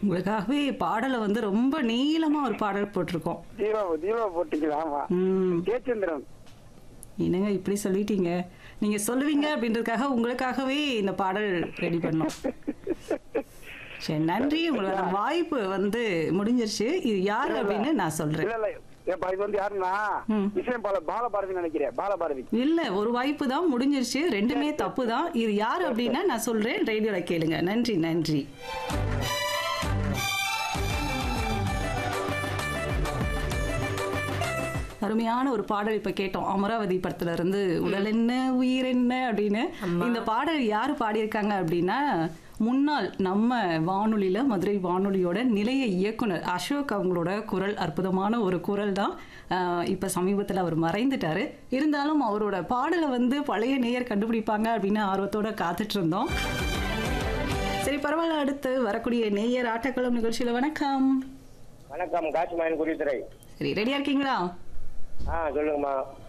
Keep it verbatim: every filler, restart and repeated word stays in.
உங்களுக்காகவே பாடலை வந்து ரொம்ப நீளமா ஒரு பாடல் போட்டிருக்கோம். தீபா தீபா போட்டுக்கலாம். ஆமா. ம் கேச்சந்திரன். என்னங்க இப்படி சொல்லிட்டீங்க? நீங்க சொல்லுவீங்க அப்படின்றதுக்காக உங்களுக்காகவே இந்த பாடல் ரெடி பண்ணோம். சரி, நன்றி. உங்களோட வாய்ப்பு வந்து முடிஞ்சிருச்சு. இது யாரு அப்படின்னு நான் சொல்றேன். இல்ல இல்ல ஏப்பா, இது வந்து யாருன்னா ம். விஷயம் பால பாலபாரதி நினைக்கிறேன். பாலபாரதி. இல்ல, ஒரு வாய்ப்பு தான் முடிஞ்சிருச்சு. ரெண்டுமே தப்பு தான். இது யாரு அப்படின்னா நான் சொல்றேன். ரேடியோல கேளுங்க. நன்றி நன்றி. அருமையான ஒரு பாடல் இப்ப கேட்டோம். அமராவதி படத்துல இருந்து உடல் என்ன உயிர் என்ன அப்படின்னு. இந்த பாடல் யாரு பாடியிருக்காங்க அப்படின்னா, முன்னாள் நம்ம வானொலியில மதுரை வானொலியோட நிலைய இயக்குனர் அசோக் அவங்களோட குரல். அற்புதமான ஒரு குரல் தான். ஆஹ் இப்ப சமீபத்துல அவர் மறைந்துட்டாரு. இருந்தாலும் அவரோட பாடலை வந்து பழைய நேயர் கண்டுபிடிப்பாங்க அப்படின்னு ஆர்வத்தோட காத்துட்டு இருந்தோம். சரி, பரவாயில்ல. அடுத்து வரக்கூடிய நேயர் ஆட்டக்களம் நிகழ்ச்சியில வணக்கம். வணக்கம், காசிமாயன் குறித்துறை. சரி, ரெடியா இருக்கீங்களா? ஆ சொல்லுங்கம்மா.